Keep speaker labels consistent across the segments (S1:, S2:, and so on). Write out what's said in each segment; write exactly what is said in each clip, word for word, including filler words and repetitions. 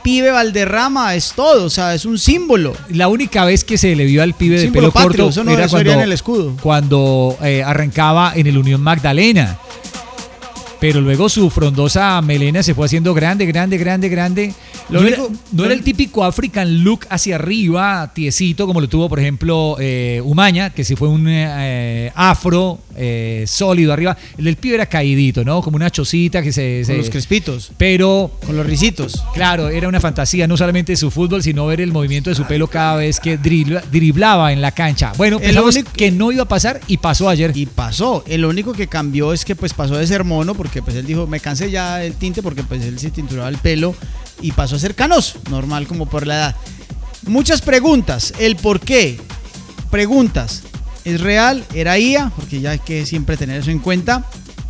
S1: pibe Valderrama es todo, o sea, es un símbolo.
S2: La única vez que se le vio al pibe de pelo
S1: patrio,
S2: corto
S1: eso no,
S2: era
S1: eso
S2: cuando,
S1: en el escudo.
S2: cuando eh, arrancaba en el Unión Magdalena. Pero luego su frondosa melena se fue haciendo grande, grande, grande, grande.
S1: Lo
S2: no
S1: único,
S2: era, no era el típico African look hacia arriba, tiesito, como lo tuvo, por ejemplo, eh, Umaña, que sí fue un eh, afro eh, sólido arriba. El del pibe era caidito, ¿no? Como una chocita que se...
S1: Con
S2: se
S1: los crespitos.
S2: Pero...
S1: Con los risitos.
S2: Claro, era una fantasía, no solamente de su fútbol, sino ver el movimiento de su pelo cada vez que dribla, driblaba en la cancha. Bueno, pensamos único, que no iba a pasar y pasó ayer.
S1: Y pasó. El único que cambió es que pues pasó de ser mono, porque pues él dijo, me cansé ya del tinte, porque pues él se tinturaba el pelo, y pasó a ser canoso, normal como por la edad. Muchas preguntas, el por qué. Preguntas, ¿es real? ¿Era I A? Porque ya hay que siempre tener eso en cuenta.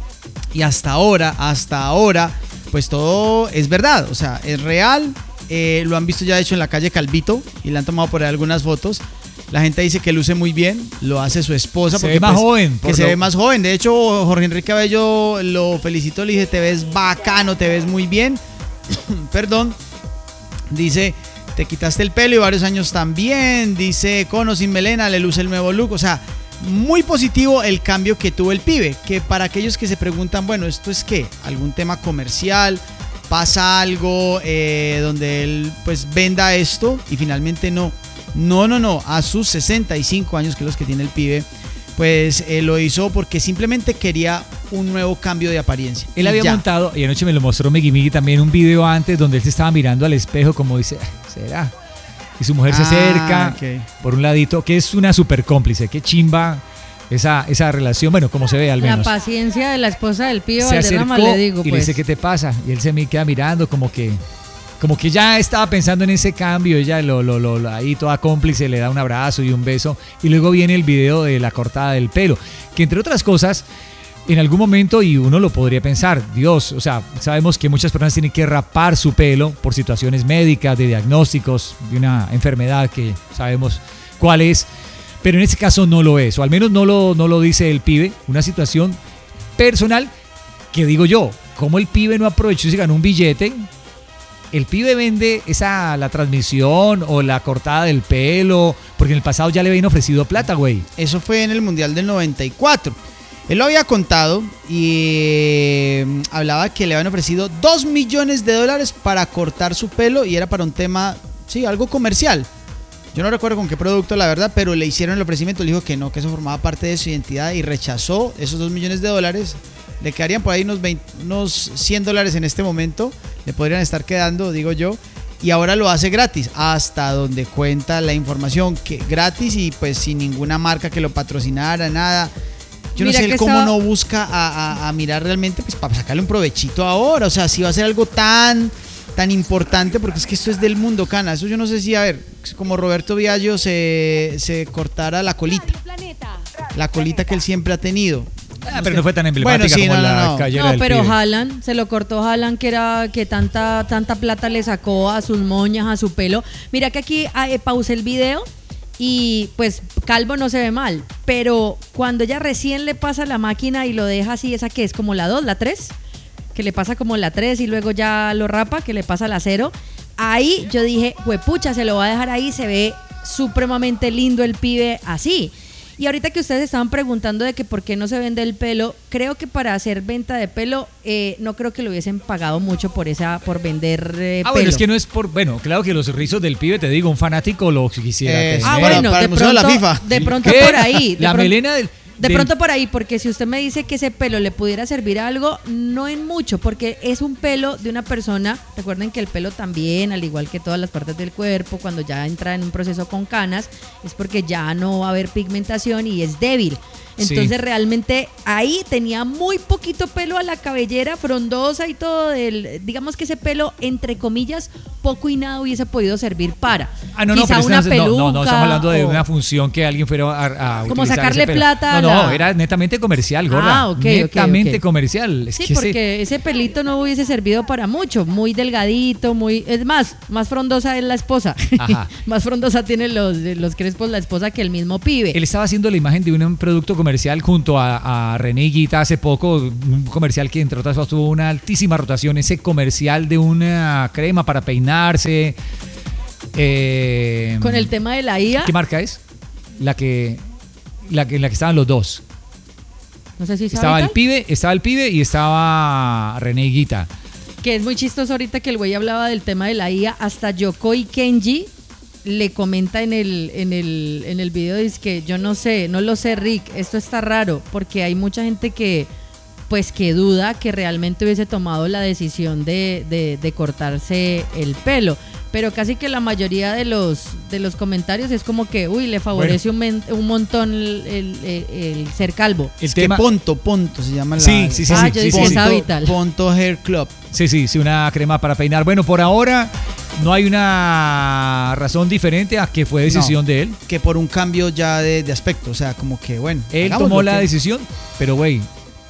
S1: Y hasta ahora, hasta ahora, pues todo es verdad, o sea, es real. Eh, lo han visto ya de hecho en la calle Calvito y le han tomado por ahí algunas fotos. La gente dice que luce muy bien, lo hace su esposa.
S2: Se
S1: porque
S2: ve más
S1: pues,
S2: joven.
S1: Que se lo... ve más joven. De hecho, Jorge Enrique Abello lo felicitó, le dije, te ves bacano, te ves muy bien. Perdón. Dice, te quitaste el pelo y varios años también. Dice, Cono sin melena, le luce el nuevo look. O sea, muy positivo el cambio que tuvo el pibe. Que para aquellos que se preguntan, bueno, ¿esto es qué? ¿Algún tema comercial? ¿Pasa algo eh, donde él pues venda esto? Y finalmente no. No, no, no, a sus sesenta y cinco años, que es los que tiene el pibe, pues eh, lo hizo porque simplemente quería un nuevo cambio de apariencia.
S2: Él había
S1: ya.
S2: montado, y anoche me lo mostró Miggy Miggy también, un video antes donde él se estaba mirando al espejo como dice, ¿será? Y su mujer ah, se acerca okay. por un ladito, que es una súper cómplice, qué chimba esa, esa relación, bueno, como se ve al menos.
S3: La paciencia de la esposa del pibe
S2: se
S3: Valderrama,
S2: acercó
S3: le digo,
S2: y
S3: pues.
S2: le dice, ¿qué te pasa? Y él se me queda mirando como que... Como que ya estaba pensando en ese cambio, ella lo, lo, lo, ahí toda cómplice le da un abrazo y un beso, y luego viene el video de la cortada del pelo, que entre otras cosas, en algún momento, y uno lo podría pensar, Dios, o sea, sabemos que muchas personas tienen que rapar su pelo por situaciones médicas, de diagnósticos, de una enfermedad que sabemos cuál es, pero en este caso no lo es, o al menos no lo, no lo dice el pibe, una situación personal que digo yo, como el pibe no aprovechó y se ganó un billete. El pibe vende esa, la transmisión o la cortada del pelo, porque en el pasado ya le habían ofrecido plata, güey.
S1: Eso fue en el Mundial del noventa y cuatro. Él lo había contado y eh, hablaba que le habían ofrecido dos millones de dólares para cortar su pelo y era para un tema, sí, algo comercial. Yo no recuerdo con qué producto, la verdad, pero le hicieron el ofrecimiento, le dijo que no, que eso formaba parte de su identidad y rechazó esos dos millones de dólares. Le quedarían por ahí unos, veinte, unos cien dólares en este momento, le podrían estar quedando, digo yo, y ahora lo hace gratis, hasta donde cuenta la información, que gratis y pues sin ninguna marca que lo patrocinara, nada. Yo Mira no sé cómo estaba... no busca a, a, a mirar realmente pues para sacarle un provechito ahora, o sea, si va a ser algo tan, tan importante, porque es que esto es del mundo, Cana, eso yo no sé si, a ver, como Roberto Viallo se, se cortara la colita, la colita que él siempre ha tenido.
S2: Ah, pero no fue tan emblemática bueno, sí, como no, la
S3: no,
S2: cabellera
S3: no
S2: del
S3: pero
S2: pibe.
S3: Haaland, se lo cortó Haaland, que era que tanta tanta plata le sacó a sus moñas, a su pelo. Mira que aquí eh, pausé el video y pues calvo no se ve mal, pero cuando ella recién le pasa la máquina y lo deja así, esa que es como la dos, la tres, que le pasa como la tres y luego ya lo rapa, que le pasa la cero, ahí yo dije, huepucha, se lo va a dejar ahí, se ve supremamente lindo el pibe así. Y ahorita que ustedes estaban preguntando de que por qué no se vende el pelo, creo que para hacer venta de pelo, eh, no creo que lo hubiesen pagado mucho por esa, por vender eh,
S2: ah,
S3: pelo.
S2: Bueno, es que no es por, bueno, claro que los rizos del pibe, te digo, un fanático lo quisiera.
S1: Eh,
S3: ah,
S1: para,
S3: bueno,
S1: para
S3: de,
S1: el Museo
S3: pronto,
S1: de la FIFA.
S3: de pronto
S2: ¿Qué?
S3: por ahí. De
S2: la
S3: pronto,
S2: melena del...
S3: De
S2: del...
S3: pronto por ahí, porque si usted me dice que ese pelo le pudiera servir a algo, no en mucho, porque es un pelo de una persona. Recuerden que el pelo también, al igual que todas las partes del cuerpo, cuando ya entra en un proceso con canas, es porque ya no va a haber pigmentación y es débil. Entonces sí. Realmente ahí tenía muy poquito pelo a la cabellera, frondosa y todo, del, digamos que ese pelo, entre comillas, poco y nada hubiese podido servir para.
S2: Ah, no, no,
S3: quizá
S2: pero
S3: una
S2: estamos,
S3: peluca.
S2: No, no, no, estamos hablando de
S3: o,
S2: una función que alguien fuera a, a
S3: como
S2: utilizar
S3: sacarle
S2: ese pelo.
S3: plata
S2: no, no,
S3: la...
S2: era netamente comercial, gorda.
S3: Ah, ok, ok,
S2: netamente
S3: ok.
S2: comercial. Es
S3: Sí,
S2: que ese-
S3: porque ese pelito no hubiese servido para mucho, muy delgadito, muy... Es más, más frondosa es la esposa.
S2: Ajá.
S3: Más frondosa tiene los, los crespos la esposa que el mismo pibe.
S2: Él estaba haciendo la imagen de un producto comercial junto a, a René Higuita hace poco, un comercial que entre otras cosas tuvo una altísima rotación, ese comercial de una crema para peinarse. Eh,
S3: Con el tema de la I A,
S2: ¿Qué marca es? La que, la que, la que estaban los dos.
S3: no sé si sabe
S2: Estaba el
S3: tal,
S2: pibe, estaba el pibe y estaba René Higuita.
S3: que es muy chistoso ahorita que el güey hablaba del tema de la I A, hasta Yokoi Kenji le comenta en el, en el, en el video, dice que yo no sé, no lo sé, Rick, esto está raro, porque hay mucha gente que pues que duda que realmente hubiese tomado la decisión de, de, de cortarse el pelo. Pero casi que la mayoría de los de los comentarios es como que, uy, le favorece un, men- un montón el, el- el- el ser calvo.
S2: El
S1: Es
S2: tema,
S1: que Ponto, Ponto se llama la...
S2: Sí, sí, sí,
S3: Ah,
S2: sí,
S3: yo
S2: sí,
S3: dije
S2: sí, sí.
S3: esa-
S1: Ponto,
S3: Vital.
S1: Ponto Hair Club.
S2: Sí, sí, sí, una crema para peinar. Bueno, por ahora no hay una razón diferente a que fue decisión
S1: No.
S2: de él.
S1: Que por un cambio ya de, de aspecto, o sea, como que bueno.
S2: Él
S1: hagámoslo,
S2: tomó la
S1: que-
S2: decisión, pero güey,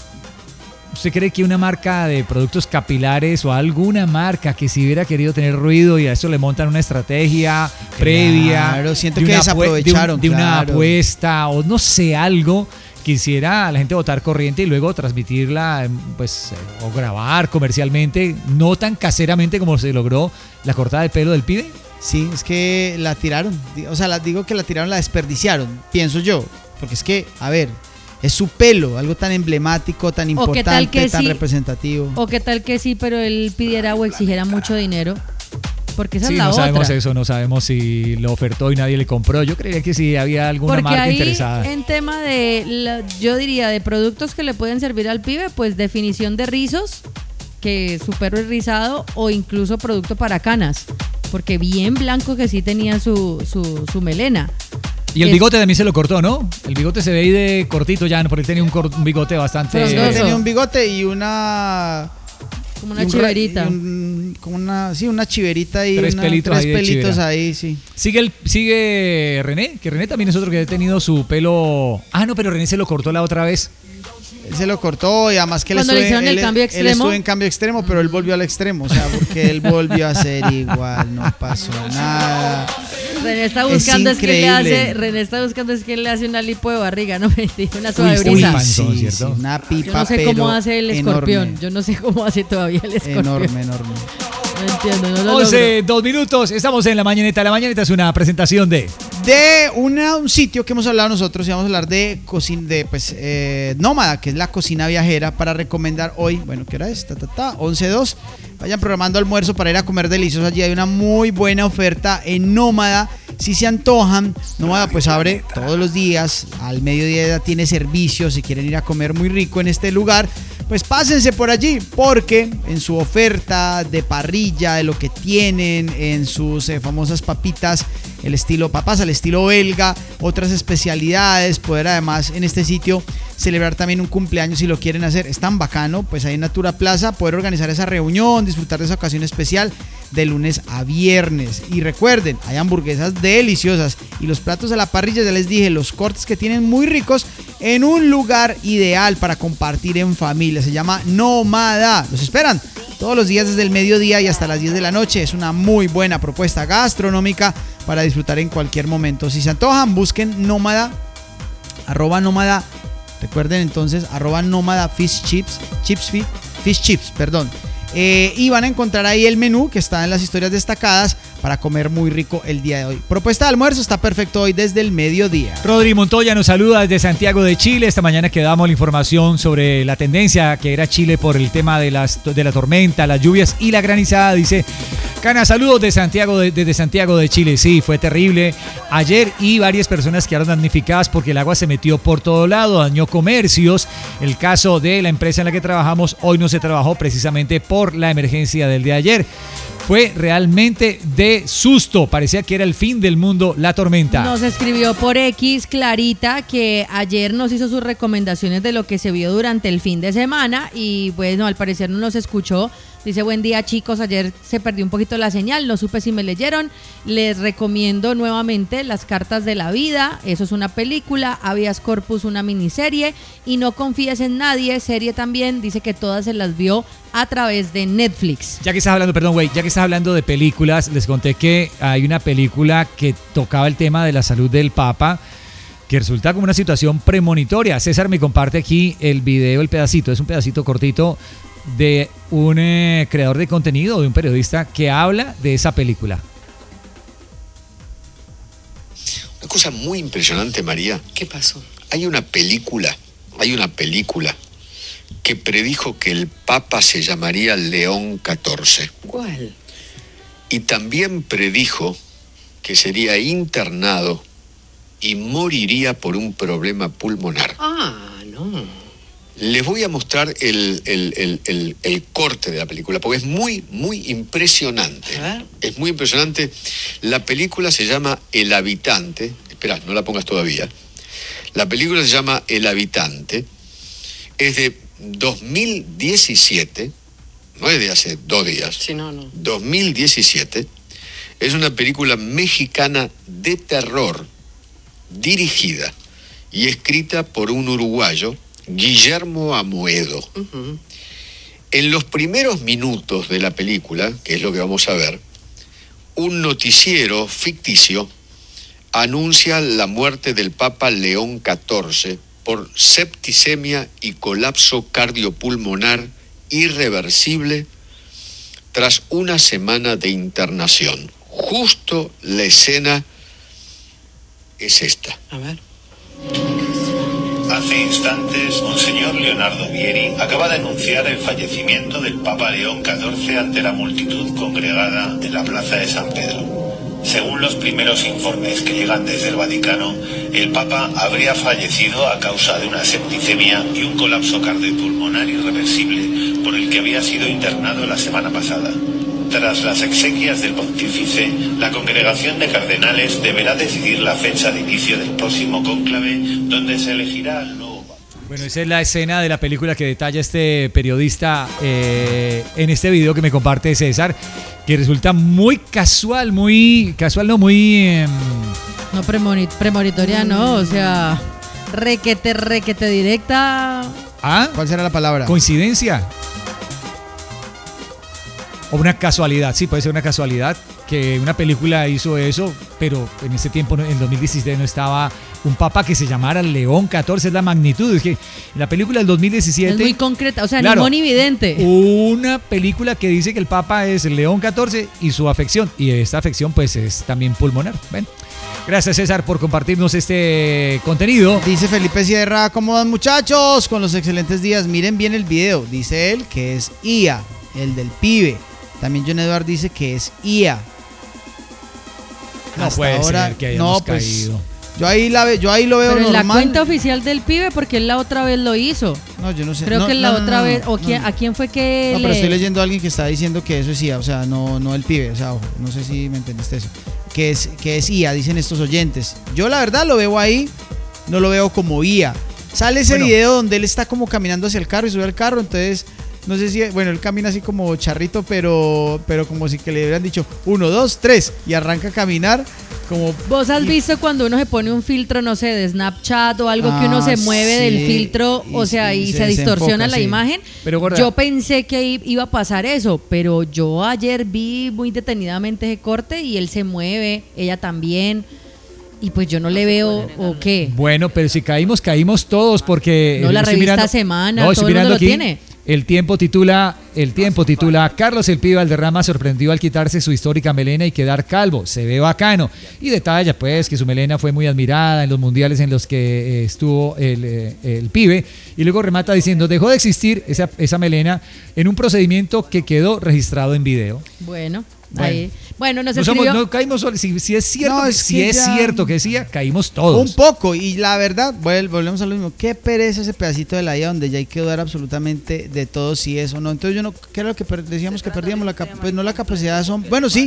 S2: ¿usted cree que una marca de productos capilares o alguna marca que si hubiera querido tener ruido y a eso le montan una estrategia previa,
S1: Claro, siento
S2: de
S1: que
S2: una apue- de un-
S1: desaprovecharon,
S2: de, una
S1: claro.
S2: apuesta o no sé, algo que hiciera a la gente votar corriente y luego transmitirla, em, pues, eh, o grabar comercialmente, no tan caseramente como se logró la cortada de pelo del pibe?
S1: Sí, es que la tiraron. O sea, la, digo que la tiraron, la desperdiciaron, pienso yo. Porque es que, a ver, es su pelo, algo tan emblemático, tan
S3: O qué
S1: importante,
S3: tal que
S1: tan
S3: sí-
S1: representativo.
S3: O qué tal que sí, pero él pidiera o exigiera mucho dinero. Porque esa
S2: Sí,
S3: es la
S2: no
S3: otra.
S2: sabemos eso, no sabemos si lo ofertó y nadie le compró. Yo creería que sí había alguna
S3: Porque
S2: marca
S3: ahí,
S2: interesada.
S3: en tema de, la- yo diría, de productos que le pueden servir al pibe, pues definición de rizos, que su perro es rizado, o incluso producto para canas, porque bien blanco que sí tenía su, su, su melena.
S2: Y el
S3: Es-
S2: bigote también se lo cortó, ¿no? El bigote se ve ahí de cortito ya, porque él tenía un, cor- un bigote bastante...
S3: Frondoso.
S1: Tenía un bigote y una...
S3: Como
S1: y
S3: una
S1: un ra-
S3: chiverita.
S1: y un- como una, sí, una chiverita y
S2: Tres
S1: una-
S2: pelitos
S1: tres
S2: ahí de
S1: pelitos
S2: chivera.
S1: ahí, sí.
S2: Sigue, el, sigue René, que René también es otro que ha tenido su pelo... Ah, no, pero René se lo cortó la otra vez.
S1: Él se lo cortó y además que él
S3: Cuando
S1: estuvo,
S3: le hicieron el
S1: él-
S3: cambio
S1: él
S3: extremo.
S1: estuvo en cambio extremo, pero él volvió al extremo, o sea, porque él volvió a ser igual, no pasó nada.
S3: René está
S1: Es
S3: buscando es, que le
S1: increíble.
S3: hace, René está buscando es que le hace una lipo de barriga, no me dijo una
S2: Uy,
S3: suave
S2: uy,
S3: brisa.
S2: panzón, ¿cierto?
S1: una pipa,
S3: Yo no sé
S1: pero
S3: cómo hace el escorpión.
S1: enorme,
S3: Yo no sé cómo hace todavía el escorpión.
S1: enorme, enorme.
S3: No entiendo, no lo
S2: once, dos minutos, estamos en La Mañaneta. La Mañaneta es una presentación de...
S1: De una- un sitio que hemos hablado nosotros y vamos a hablar de cocina, de pues eh, Nómada, que es la cocina viajera, para recomendar hoy, bueno, ¿qué hora es? Ta, ta, ta, once dos. Vayan programando almuerzo para ir a comer delicioso. Allí hay una muy buena oferta en Nómada. Si se antojan, Nómada pues abre todos los días. Al mediodía ya tiene servicio. Si quieren ir a comer muy rico en este lugar, pues pásense por allí, porque en su oferta de parrilla, de lo que tienen, en sus eh, famosas papitas, el estilo papas al estilo belga, otras especialidades, poder además en este sitio celebrar también un cumpleaños si lo quieren hacer. Es tan bacano, pues ahí en Natura Plaza, poder organizar esa reunión, disfrutar de esa ocasión especial de lunes a viernes. Y recuerden, hay hamburguesas deliciosas y los platos a la parrilla, ya les dije, los cortes que tienen muy ricos en un lugar ideal para compartir en familia. Se llama Nómada. Los esperan todos los días desde el mediodía y hasta las diez de la noche. Es una muy buena propuesta gastronómica para disfrutar en cualquier momento. Si se antojan, busquen Nómada, arroba Nómada. Recuerden entonces, arroba Nómada Fish Chips, Chips Fit, Fish Chips, perdón. Eh, y van a encontrar ahí el menú que está en las historias destacadas para comer muy rico el día de hoy. Propuesta de almuerzo está perfecto hoy desde el mediodía.
S2: Rodri Montoya nos saluda desde Santiago de Chile. Esta mañana que damos la información sobre la tendencia que era Chile por el tema de, las, de la tormenta, las lluvias y la granizada. Dice, Cana, saludos de Santiago de, desde Santiago de Chile. Sí, fue terrible ayer y varias personas quedaron damnificadas porque el agua se metió por todo lado, dañó comercios. El caso de la empresa en la que trabajamos, hoy no se trabajó precisamente por la emergencia del día de ayer. Fue realmente de susto, parecía que era el fin del mundo la tormenta.
S3: Nos escribió por X Clarita que ayer nos hizo sus recomendaciones de lo que se vio durante el fin de semana y bueno, al parecer no nos escuchó. Dice, buen día chicos, ayer se perdió un poquito la señal, no supe si me leyeron. Les recomiendo nuevamente Las Cartas de la Vida, eso es una película. Habeas Corpus, una miniserie. Y No confíes en nadie, serie también. Dice que todas se las vio a través de Netflix.
S2: Ya que estás hablando, perdón, güey, ya que estás hablando de películas, les conté que hay una película que tocaba el tema de la salud del Papa, que resulta como una situación premonitoria. César me comparte aquí el video, el pedacito, es un pedacito cortito de un eh, creador de contenido, de un periodista que habla de esa película.
S4: Una cosa muy impresionante, María.
S5: ¿Qué pasó?
S4: Hay una película, hay una película que predijo que el Papa se llamaría León catorce.
S5: ¿Cuál?
S4: Y también predijo que sería internado y moriría por un problema pulmonar.
S5: Ah, no.
S4: Les voy a mostrar el, el, el, el, el corte de la película, porque es muy, muy impresionante.
S5: ¿Eh?
S4: Es muy impresionante. La película se llama El Habitante. Espera, no la pongas todavía. La película se llama El Habitante. Es de dos mil diecisiete, no es de hace dos días.
S5: Sí, no, no.
S4: dos mil diecisiete. Es una película mexicana de terror, dirigida y escrita por un uruguayo, Guillermo Amoedo.
S5: Uh-huh.
S4: En los primeros minutos de la película, que es lo que vamos a ver, un noticiero ficticio anuncia la muerte del Papa León catorce por septicemia y colapso cardiopulmonar irreversible tras una semana de internación. Justo la escena es esta.
S5: A ver.
S6: Hace instantes, Monseñor Leonardo Vieri acaba de anunciar el fallecimiento del Papa León catorce ante la multitud congregada en la plaza de San Pedro. Según los primeros informes que llegan desde el Vaticano, el Papa habría fallecido a causa de una septicemia y un colapso cardiopulmonar irreversible por el que había sido internado la semana pasada. Tras las exequias del pontífice, la congregación de cardenales deberá decidir la fecha de inicio del próximo cónclave, donde se elegirá al nuevo Papa.
S2: Bueno, esa es la escena de la película que detalla este periodista eh, en este video que me comparte César, que resulta muy casual, muy casual, no, muy... Eh,
S3: No, premoni- premonitoria no, o sea, requete, requete directa.
S2: ¿Ah?
S1: ¿Cuál será la palabra?
S2: ¿Coincidencia? O una casualidad, sí, puede ser una casualidad que una película hizo eso, pero en ese tiempo, en dos mil diecisiete, no estaba un papa que se llamara León catorce, es la magnitud. Es que en la película del dos mil diecisiete...
S3: Es muy concreta, o sea,
S2: claro,
S3: ni monividente.
S2: Una película que dice que el papa es el León catorce y su afección, y esta afección pues es también pulmonar. Ven. Gracias, César, por compartirnos este contenido.
S1: Dice Felipe Sierra, ¿cómo van muchachos? Con los excelentes días, miren bien el video. Dice él que es I A, el del pibe. También John Eduard dice que es I A.
S2: No
S1: Hasta
S2: puede
S1: ahora,
S2: ser que hayamos
S1: no, pues,
S2: caído.
S1: Yo ahí, la ve, yo ahí lo veo
S3: Pero en
S1: normal.
S3: la cuenta oficial del pibe, porque él la otra vez lo hizo.
S1: No, yo no sé.
S3: Creo
S1: No,
S3: que la
S1: no, no,
S3: otra
S1: no,
S3: vez,
S1: no,
S3: o
S1: no,
S3: quién,
S1: no.
S3: ¿a quién fue que
S1: No,
S3: le...
S1: pero estoy leyendo a alguien que está diciendo que eso es I A, o sea, no, no el pibe, o sea, ojo, no sé si me entendiste eso. Que es, que es I A, dicen estos oyentes. Yo la verdad lo veo ahí, no lo veo como I A. Sale ese
S2: Bueno.
S1: video donde él está como caminando hacia el carro y sube al carro, entonces no sé si, bueno, él camina así como charrito, pero, pero como si que le hubieran dicho uno, dos, tres y arranca a caminar como...
S3: ¿Vos has visto cuando uno se pone un filtro, no sé, de Snapchat o algo que uno
S1: Ah,
S3: se mueve
S1: sí,
S3: del filtro,
S1: y-
S3: o sea,
S1: y
S3: y,
S1: se
S3: se, distorsiona
S1: desenfoca,
S3: la
S1: sí.
S3: imagen?
S2: Pero, gorda,
S3: yo pensé que i- iba a pasar eso, pero yo ayer vi muy detenidamente ese corte y él se mueve, ella también, y pues yo no le veo, ¿o qué?
S2: Bueno, pero si caímos, caímos todos porque...
S3: No, la
S2: estoy
S3: revista Semana,
S2: estoy
S3: todo el
S2: mirando
S3: mundo lo
S2: aquí,
S3: tiene.
S2: El tiempo titula, el tiempo titula, Carlos el Pibe Valderrama sorprendió al quitarse su histórica melena y quedar calvo, se ve bacano. Y detalla pues que su melena fue muy admirada en los mundiales en los que eh, estuvo el, eh, el Pibe. Y luego remata diciendo, dejó de existir esa, esa melena en un procedimiento que quedó registrado en video.
S3: Bueno,
S2: Bueno.
S3: ahí. Bueno, nos
S2: No, somos,
S3: escribió...
S2: no caímos solos. Si, si es cierto,
S1: No,
S2: que-
S1: es
S2: si
S1: que
S2: es
S1: ya-
S2: cierto que decía, caímos todos.
S1: Un poco, y la verdad, vuel- volvemos a lo mismo. Qué pereza ese pedacito de la I A donde ya hay que dudar absolutamente de todo si es o no. Entonces yo no, ¿qué era lo que per- decíamos que perdíamos? La cap- pues no la capacidad de asombro. Bueno, sí,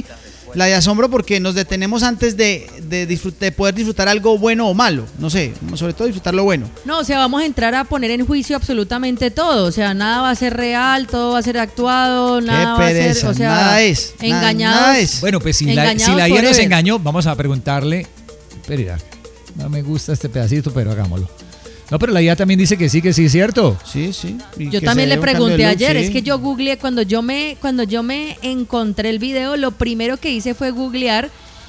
S1: la de asombro porque nos detenemos antes de, de, disfrut- de poder disfrutar algo bueno o malo, no sé, sobre todo disfrutar lo bueno.
S3: No, o sea, vamos a entrar a poner en juicio absolutamente todo, o sea, nada va a ser real, todo va a ser actuado, nada
S1: Qué
S3: va a ser,
S1: pereza,
S3: o sea,
S1: nada es, nada-
S3: engañados.
S1: nada es.
S2: Bueno, pues si la, si
S3: Engañados
S2: la I A nos
S3: forever.
S2: engañó, vamos a preguntarle. Espera, no me gusta este pedacito, pero hagámoslo. No, pero la I A también dice que sí, que sí es cierto.
S1: Sí, sí. y
S3: Yo
S1: que
S3: también
S1: se
S3: le
S1: dé un cambio
S3: pregunté
S1: de look,
S3: ayer,
S1: sí.
S3: es que yo googleé, cuando yo me cuando yo me encontré el video, lo primero que hice fue googlear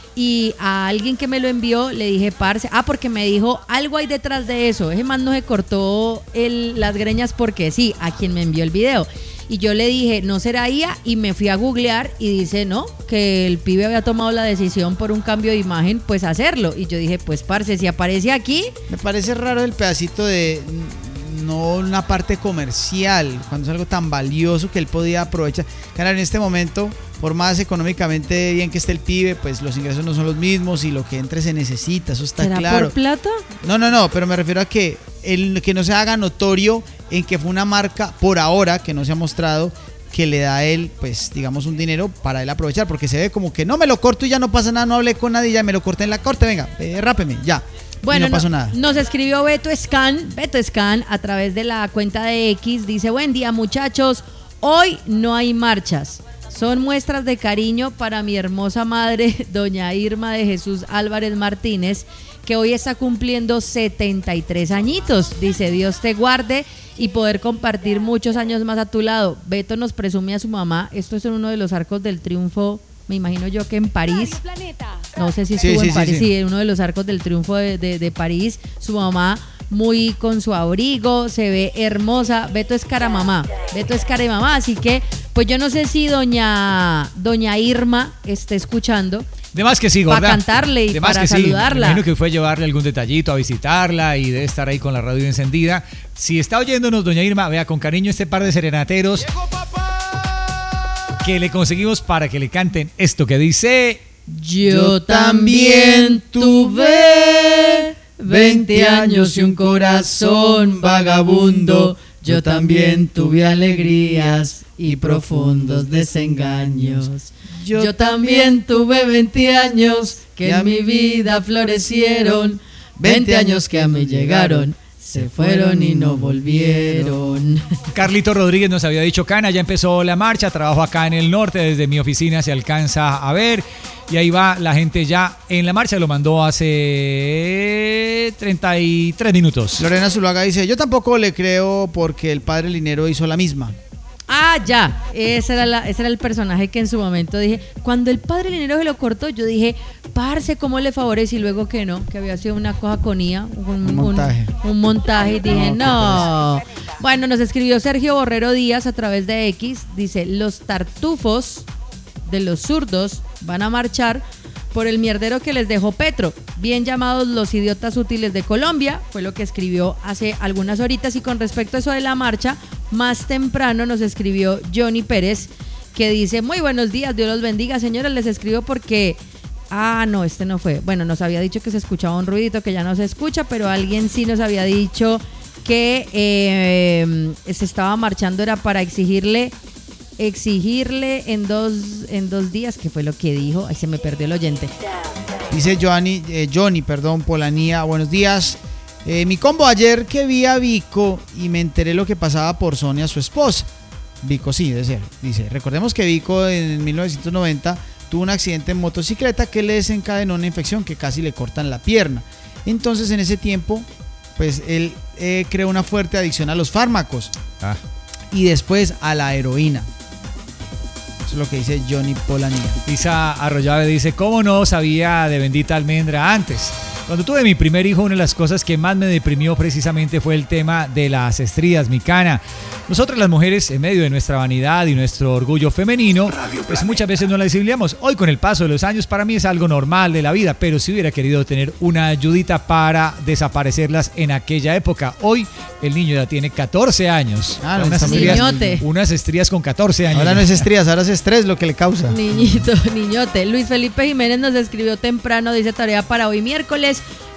S3: y a alguien que me lo envió le dije, parce, ah, porque me dijo, algo hay detrás de eso, ese man no se cortó el, las greñas porque sí, a quien me envió el video. Y yo le dije, ¿no será I A? Y me fui a googlear y dice, no, que el pibe había tomado la decisión por un cambio de imagen, pues hacerlo. Y yo dije, pues parce, si aparece aquí,
S1: Me parece raro el pedacito de no una parte comercial, cuando es algo tan valioso que él podía aprovechar. Claro, en este momento, por más económicamente bien que esté el pibe, pues los ingresos no son los mismos y lo que entre se necesita, eso está
S3: ¿será
S1: claro.
S3: por plata?
S1: No, no, no, pero me refiero a que el que no se haga notorio en que fue una marca, por ahora, que no se ha mostrado, que le da a él, pues, digamos, un dinero para él aprovechar, porque se ve como que no me lo corto y ya no pasa nada, no hablé con nadie, ya me lo corté en la corte, venga, eh, rápeme, ya.
S3: Bueno,
S1: y no pasó
S3: no-
S1: nada.
S3: nos escribió Beto Scan, Beto Scan a través de la cuenta de X, dice, buen día muchachos, hoy no hay marchas, son muestras de cariño para mi hermosa madre, doña Irma de Jesús Álvarez Martínez, que hoy está cumpliendo setenta y tres añitos, dice, Dios te guarde y poder compartir muchos años más a tu lado. Beto nos presume a su mamá, esto es en uno de los arcos del triunfo, me imagino yo que en París. No sé si
S1: Sí,
S3: estuvo
S1: sí,
S3: en
S1: sí,
S3: París,
S1: sí.
S3: sí, en uno de los arcos del triunfo de, de- de París. Su mamá muy con su abrigo, se ve hermosa. Beto es cara mamá, Beto es cara de mamá. Así que, pues yo no sé si doña, doña Irma esté escuchando.
S2: De más que sí,
S3: Pa'
S2: gorda.
S3: cantarle y
S2: De más
S3: para
S2: que sí.
S3: saludarla.
S2: Me imagino que fue a llevarle algún detallito, a visitarla y debe estar ahí con la radio encendida. Si está oyéndonos, doña Irma, vea con cariño este par de serenateros que le conseguimos para que le canten esto que dice...
S3: Yo también tuve veinte años y un corazón vagabundo. Yo también tuve alegrías y profundos desengaños. Yo también tuve veinte años que en mi vida florecieron. veinte años que a mí llegaron, se fueron y no volvieron.
S2: Carlito Rodríguez nos había dicho, Cana, ya empezó la marcha, trabajo acá en el norte, desde mi oficina se alcanza a ver, y ahí va la gente ya en la marcha, lo mandó hace treinta y tres minutos.
S1: Lorena Zuluaga dice, yo tampoco le creo porque el padre Linero hizo la misma.
S3: Ah, ya, ese era, la, ese era el personaje que en su momento dije, cuando el padre Linero se lo cortó, yo dije, parce, ¿cómo le favorece? Y luego que no, que había sido una cosa con I A, un,
S1: Un montaje.
S3: Un, un montaje, y dije, no. Bueno, nos escribió Sergio Borrero Díaz a través de X, dice, los tartufos de los zurdos van a marchar por el mierdero que les dejó Petro, bien llamados los idiotas útiles de Colombia, fue lo que escribió hace algunas horitas. Y con respecto a eso de la marcha, más temprano nos escribió Johnny Pérez, que dice, muy buenos días, Dios los bendiga, señores, les escribo porque, ah, no, este no fue, bueno, nos había dicho que se escuchaba un ruidito que ya no se escucha, pero alguien sí nos había dicho que eh, se estaba marchando, era para exigirle exigirle en dos en dos días, que fue lo que dijo, ahí se me perdió el oyente.
S1: Dice Johnny, eh, Johnny, perdón, Polanía, buenos días. Eh, mi combo, ayer que vi a Vico y me enteré lo que pasaba por Sonia, su esposa. Vico, sí, debe ser. Dice, recordemos que Vico en mil novecientos noventa tuvo un accidente en motocicleta que le desencadenó una infección que casi le cortan la pierna. Entonces, en ese tiempo, pues él eh, creó una fuerte adicción a los fármacos
S2: Ah.
S1: y después a la heroína. Eso es lo que dice Johnny Polanía.
S2: Lisa Arroyave dice, ¿cómo no sabía de Bendita Almendra antes? Cuando tuve mi primer hijo, una de las cosas que más me deprimió precisamente fue el tema de las estrías, mi Cana. Nosotras las mujeres, en medio de nuestra vanidad y nuestro orgullo femenino, pues muchas veces no la visibilizamos. Hoy, con el paso de los años, para mí es algo normal de la vida, pero si hubiera querido tener una ayudita para desaparecerlas en aquella época. Hoy, el niño ya tiene catorce años.
S1: Ah, no,
S2: unas,
S1: está muy
S2: estrías,
S3: Niñote.
S2: unas estrías con catorce años.
S1: Ahora no es estrías, ahora es estrés lo que le causa.
S3: Niñito, niñote. Luis Felipe Jiménez nos escribió temprano, dice tarea para hoy miércoles.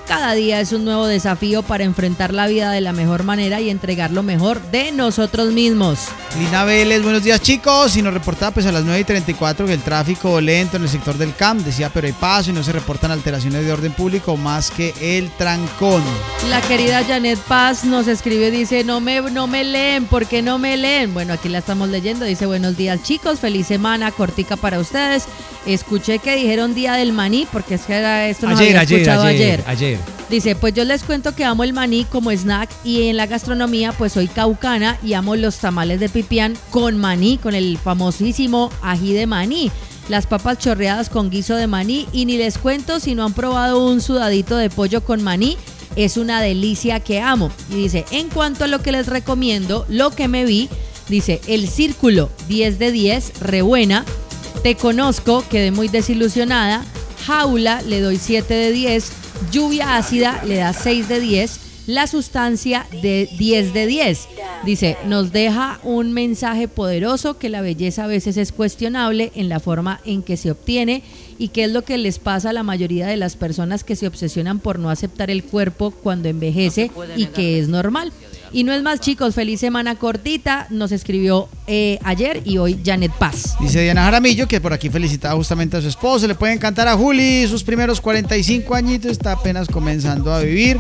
S3: Cada día es un nuevo desafío para enfrentar la vida de la mejor manera y entregar lo mejor de nosotros mismos.
S1: Lina Vélez, buenos días chicos, y nos reportaba pues a las nueve y treinta y cuatro que el tráfico lento en el sector del C A M, decía, pero hay paso y no se reportan alteraciones de orden público más que el trancón.
S3: La querida Janet Paz nos escribe, dice, no me, no me leen, ¿por qué no me leen? Bueno, aquí la estamos leyendo, dice, buenos días chicos, feliz semana, cortica para ustedes. Escuché que dijeron día del maní, porque es que era esto nos
S2: ayer,
S3: había escuchado
S2: ayer,
S3: ayer.
S2: ayer.
S3: Dice, pues yo les cuento que amo el maní como snack y en la gastronomía pues soy caucana y amo los tamales de pipián con maní, con el famosísimo ají de maní, las papas chorreadas con guiso de maní y ni les cuento si no han probado un sudadito de pollo con maní, es una delicia que amo. Y dice, en cuanto a lo que les recomiendo, lo que me vi, dice, El Círculo, diez de diez, re buena, Te Conozco, quedé muy desilusionada, Jaula, le doy siete de diez, Lluvia Ácida le da seis de diez, La Sustancia de diez de diez. Dice, nos deja un mensaje poderoso que la belleza a veces es cuestionable en la forma en que se obtiene y que es lo que les pasa a la mayoría de las personas que se obsesionan por no aceptar el cuerpo cuando envejece y que es normal. Y no es más chicos, feliz semana cortita, nos escribió eh, ayer y hoy Janet Paz.
S1: Dice Diana Jaramillo que por aquí felicitaba justamente a su esposo, le pueden cantar a Juli sus primeros cuarenta y cinco añitos, está apenas comenzando a vivir.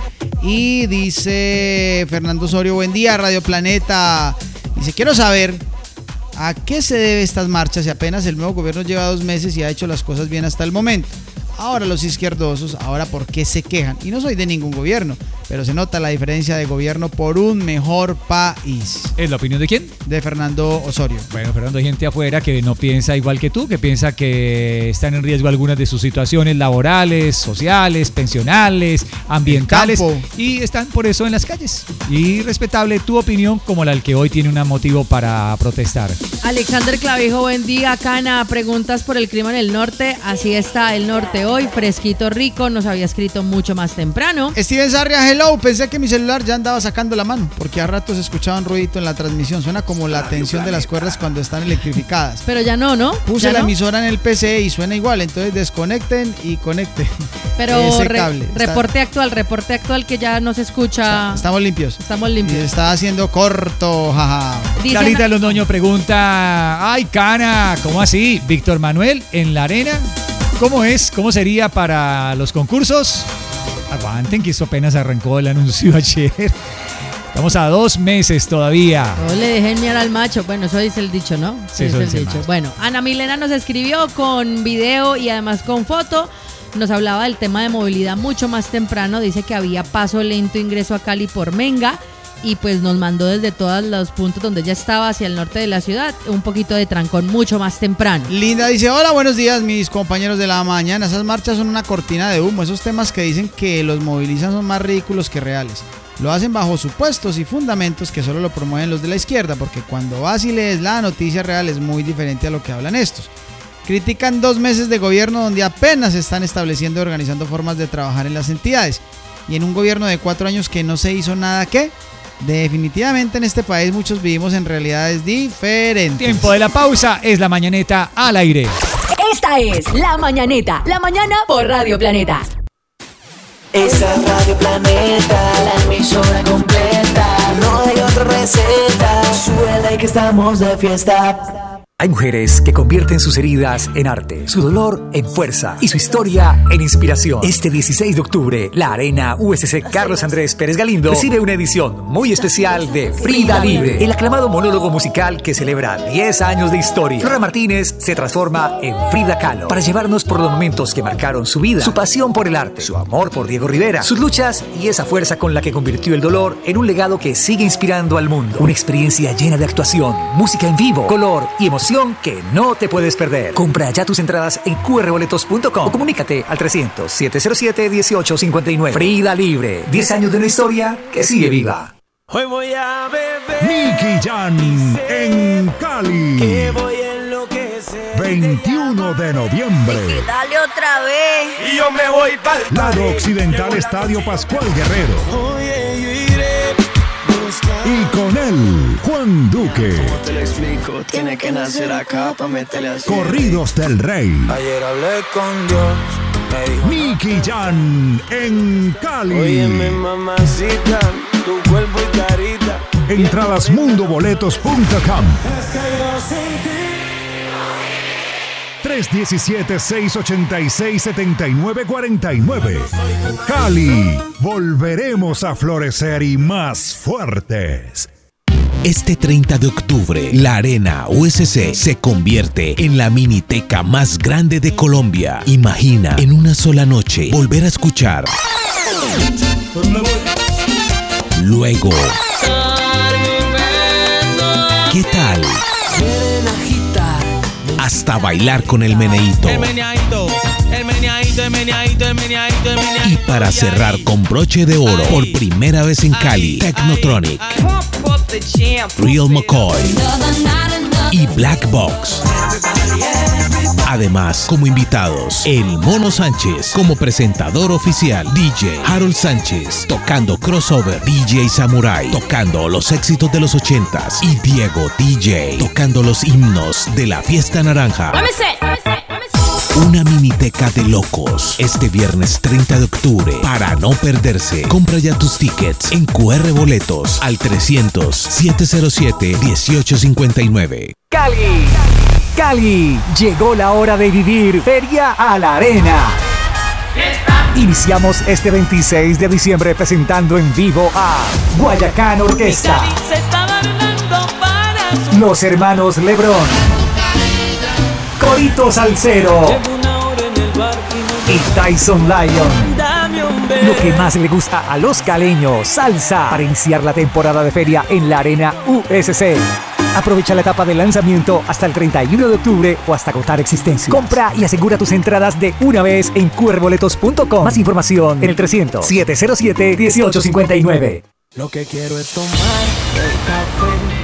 S1: Y dice Fernando Osorio, buen día Radio Planeta, dice quiero saber a qué se debe estas marchas si apenas el nuevo gobierno lleva dos meses y ha hecho las cosas bien hasta el momento. Ahora los izquierdosos, ahora por qué se quejan. Y no soy de ningún gobierno, pero se nota la diferencia de gobierno por un mejor país.
S2: ¿Es la opinión de quién?
S1: De Fernando Osorio.
S2: Bueno, Fernando, hay gente afuera que no piensa igual que tú, que piensa que están en riesgo algunas de sus situaciones laborales, sociales, pensionales, ambientales, y están por eso en las calles. Y respetable tu opinión como la del que hoy tiene un motivo para protestar.
S3: Alexander Clavijo, buen día, Cana. Preguntas por el clima en el norte. Así está el norte hoy, fresquito rico, nos había escrito mucho más temprano.
S1: Steven Sarria, hello, pensé que mi celular ya andaba sacando la mano, porque a ratos escuchaba un ruidito en la transmisión, suena como la tensión de las cuerdas cuando están electrificadas.
S3: Pero ya no, ¿no?
S1: Puse la
S3: no?
S1: emisora en el P C y suena igual, entonces desconecten y conecten.
S3: Pero
S1: ese
S3: re,
S1: cable.
S3: reporte
S1: está,
S3: actual, reporte actual que ya no se escucha.
S1: Está, estamos limpios.
S3: Estamos limpios.
S1: Y está haciendo corto, jaja.
S2: Clarita Londoño pregunta, ay, Cana, ¿cómo así? Víctor Manuel en la arena. ¿Cómo es? ¿Cómo sería para los concursos? Aguanten que esto apenas arrancó el anuncio ayer. Estamos a dos meses todavía.
S3: No le dejen mirar al macho. Bueno, eso dice el dicho, ¿no?
S2: Sí,
S3: eso
S2: dice
S3: es el dicho. Bueno, Ana Milena nos escribió con video y además con foto. Nos hablaba del tema de movilidad mucho más temprano. Dice que había paso lento ingreso a Cali por Menga. Y pues nos mandó desde todos los puntos donde ella estaba hacia el norte de la ciudad un poquito de trancón mucho más temprano.
S1: Linda dice, hola, buenos días mis compañeros de la mañana. Esas marchas son una cortina de humo. Esos temas que dicen que los movilizan son más ridículos que reales. Lo hacen bajo supuestos y fundamentos que solo lo promueven los de la izquierda, porque cuando vas y lees la noticia real es muy diferente a lo que hablan estos. Critican dos meses de gobierno donde apenas se están estableciendo y organizando formas de trabajar en las entidades. Y en un gobierno de cuatro años que no se hizo nada, ¿qué? Definitivamente en este país muchos vivimos en realidades diferentes.
S2: Tiempo de la pausa, es la mañaneta al aire.
S5: Esta es La Mañaneta, la mañana por Radio Planeta.
S7: Esa Radio Planeta, la emisora completa. No hay otra receta, suele que estamos de fiesta.
S8: Hay mujeres que convierten sus heridas en arte, su dolor en fuerza y su historia en inspiración. Este dieciséis de octubre, la Arena U S C Carlos Andrés Pérez Galindo recibe una edición muy especial de Frida Libre, el aclamado monólogo musical que celebra diez años de historia. Flora Martínez se transforma en Frida Kahlo para llevarnos por los momentos que marcaron su vida, su pasión por el arte, su amor por Diego Rivera, sus luchas y esa fuerza con la que convirtió el dolor en un legado que sigue inspirando al mundo. Una experiencia llena de actuación, música en vivo, color y emoción que no te puedes perder. Compra ya tus entradas en cu erre boletos punto com o comunícate al trescientos, setecientos siete, dieciocho cincuenta y nueve. Frida Libre, diez años de una historia que sigue viva.
S7: Hoy voy a beber
S9: Nicky Jam en Cali.
S7: Que voy a enloquecer.
S9: veintiuno de noviembre.
S10: Y dale otra vez.
S7: Y yo me voy para el
S9: Lado Occidental Estadio Pascual Guerrero.
S7: Oye, yo iré.
S9: Y con él, Juan Duque.
S7: ¿Cómo te lo explico? Tiene que nacer acá para meterle así.
S9: Corridos del Rey.
S7: Ayer hablé con Dios,
S9: Nicky Jam en Cali.
S11: Óyeme, mamacita, tu cuerpo y carita.
S9: Entradas mundo boletos punto com. tres uno siete, seis ocho seis, siete nueve cuatro nueve. Cali, volveremos a florecer y más fuertes.
S12: Este treinta de octubre, la Arena U S C se convierte en la miniteca más grande de Colombia. Imagina en una sola noche volver a escuchar. Luego, ¿qué tal? Hasta bailar con el meneíto.
S13: El meneadito, el meneadito, el meneadito, el meneadito, el meneadito.
S12: Y para cerrar con broche de oro, por primera vez en Cali, Technotronic, Real McCoy y Black Box. Además, como invitados, el Mono Sánchez como presentador oficial, D J Harold Sánchez tocando crossover, D J Samurai tocando los éxitos de los ochentas y Diego D J tocando los himnos de la Fiesta Naranja. Una miniteca de locos este viernes treinta de octubre. Para no perderse, compra ya tus tickets en Q R Boletos al trescientos, siete cero siete, dieciocho cincuenta y nueve.
S8: Cali, Cali, llegó la hora de vivir Feria a la Arena. Iniciamos este veintiséis de diciembre presentando en vivo a Guayacán Orquesta, Los Hermanos Lebrón, Corito Salsero y Tyson Lion. Lo que más le gusta a los caleños, salsa, para iniciar la temporada de feria en la Arena U S C. Aprovecha la etapa de lanzamiento hasta el treinta y uno de octubre o hasta agotar existencias. Compra y asegura tus entradas de una vez en Q R boletos punto com. Más información en el trescientos, siete cero siete, dieciocho cincuenta y nueve.
S11: Lo que quiero es tomar el café